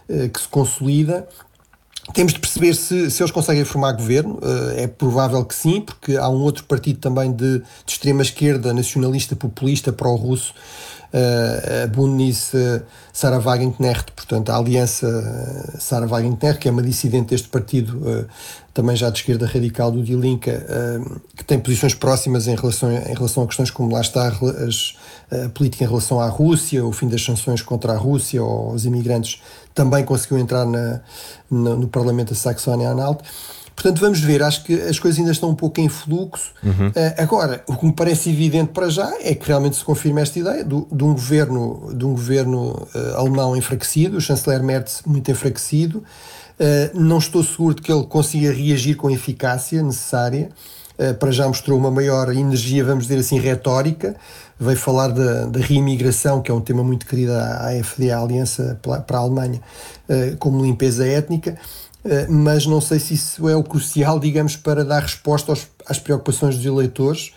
que se consolida. Temos de perceber se eles conseguem formar governo. É provável que sim, porque há um outro partido também de extrema-esquerda, nacionalista, populista, pró-russo, a Bündnis Sarah Wagenknecht, portanto a Aliança Sarah Wagenknecht, que é uma dissidente deste partido, também já de esquerda radical, do Die Linke, que tem posições próximas em relação a questões como lá está a política em relação à Rússia, o fim das sanções contra a Rússia ou os imigrantes, também conseguiu entrar no Parlamento da Saxónia-Anhalt. Portanto, vamos ver, acho que as coisas ainda estão um pouco em fluxo. Agora, o que me parece evidente para já é que realmente se confirma esta ideia de um governo alemão enfraquecido, o chanceler Merz muito enfraquecido. Não estou seguro de que ele consiga reagir com a eficácia necessária. Para já mostrou uma maior energia, vamos dizer assim, retórica. Veio falar da reimigração, que é um tema muito querido à AfD, à Aliança para a Alemanha, como limpeza étnica. Mas não sei se isso é o crucial, digamos, para dar resposta às preocupações dos eleitores.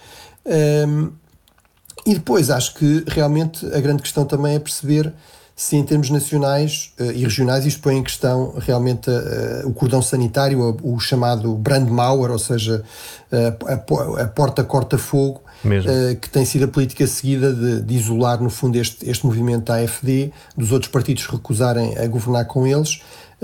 E depois acho que realmente a grande questão também é perceber se em termos nacionais e regionais isto põe em questão realmente o cordão sanitário, o chamado Brandmauer, ou seja, a porta corta-fogo, que tem sido a política seguida de isolar no fundo este movimento da AfD, dos outros partidos recusarem a governar com eles.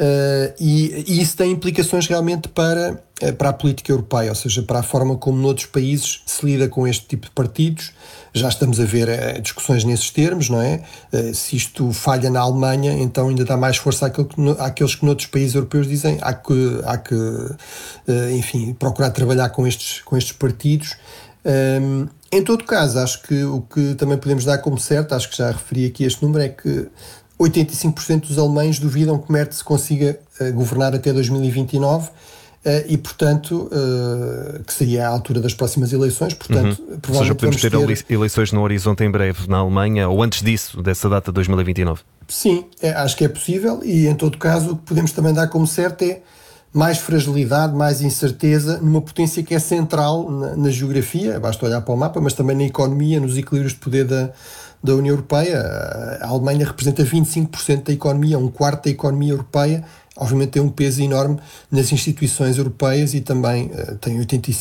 E isso tem implicações realmente para a política europeia, ou seja, para a forma como noutros países se lida com este tipo de partidos. Já estamos a ver discussões nesses termos, não é? Se isto falha na Alemanha, então ainda dá mais força àqueles que noutros países europeus dizem há que enfim, procurar trabalhar com estes partidos. Em todo caso, acho que o que também podemos dar como certo, acho que já referi aqui este número, é que 85% dos alemães duvidam que Merz consiga governar até 2029 e, portanto, que seria a altura das próximas eleições. Portanto, ou seja, podemos ter eleições no horizonte em breve na Alemanha, ou antes disso, dessa data de 2029? Sim, acho que é possível e, em todo caso, o que podemos também dar como certo é mais fragilidade, mais incerteza numa potência que é central na geografia, basta olhar para o mapa, mas também na economia, nos equilíbrios de poder da União Europeia. A Alemanha representa 25% da economia, um quarto da economia europeia, obviamente tem um peso enorme nas instituições europeias e também tem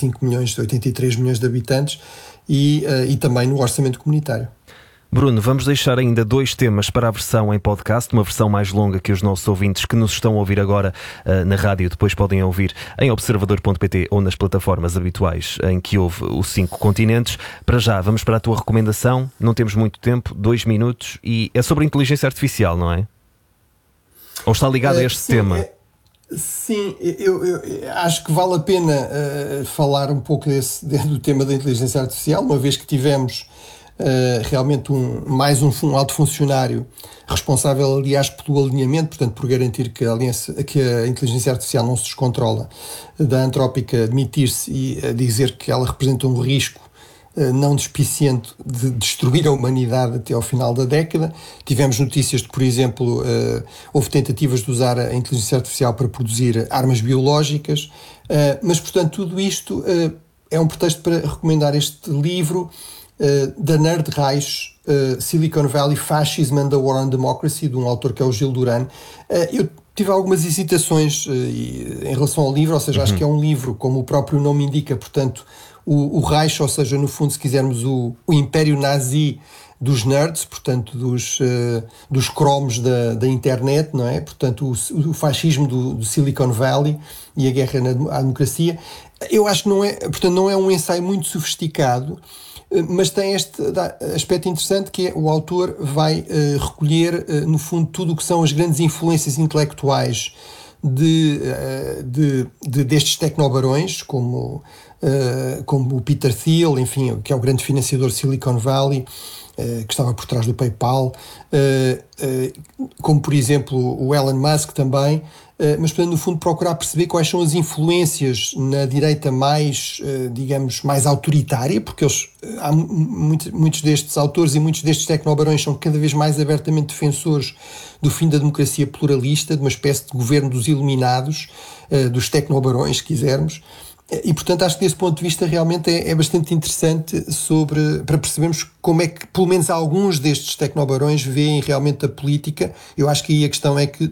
83 milhões de habitantes e também no orçamento comunitário. Bruno, vamos deixar ainda 2 temas para a versão em podcast, uma versão mais longa que os nossos ouvintes que nos estão a ouvir agora na rádio depois podem ouvir em observador.pt ou nas plataformas habituais em que houve os 5 continentes. Para já, vamos para a tua recomendação, não temos muito tempo, 2 minutos, e é sobre inteligência artificial, não é? Ou está ligado a este tema? Sim, eu acho que vale a pena falar um pouco do tema da inteligência artificial, uma vez que tivemos realmente mais um alto funcionário responsável, aliás, pelo alinhamento, portanto, por garantir que a inteligência artificial não se descontrola, da Antrópica admitir-se e dizer que ela representa um risco não despiciente de destruir a humanidade até ao final da década. Tivemos notícias de, por exemplo, houve tentativas de usar a inteligência artificial para produzir armas biológicas, mas, portanto, tudo isto é um pretexto para recomendar este livro da Nerd Reich, Silicon Valley, Fascism and the War on Democracy, de um autor que é o Gil Duran. Eu tive algumas hesitações em relação ao livro, ou seja, acho que é um livro, como o próprio nome indica, portanto, o Reich, ou seja, no fundo, se quisermos, o império nazi dos nerds, portanto, dos cromos da internet, não é? Portanto, o fascismo do Silicon Valley e a guerra à democracia. Eu acho que não é um ensaio muito sofisticado, mas tem este aspecto interessante que é o autor vai recolher, no fundo, tudo o que são as grandes influências intelectuais destes tecnobarões, como o Peter Thiel, enfim, que é o grande financiador de Silicon Valley, que estava por trás do PayPal, como, por exemplo, o Elon Musk também, mas, portanto, no fundo, procurar perceber quais são as influências na direita mais, digamos, mais autoritária, porque há muitos destes autores e muitos destes tecnobarões são cada vez mais abertamente defensores do fim da democracia pluralista, de uma espécie de governo dos iluminados, dos tecnobarões, se quisermos. E, portanto, acho que desse ponto de vista realmente é bastante interessante para percebermos como é que, pelo menos alguns destes tecnobarões, veem realmente a política. Eu acho que aí a questão é que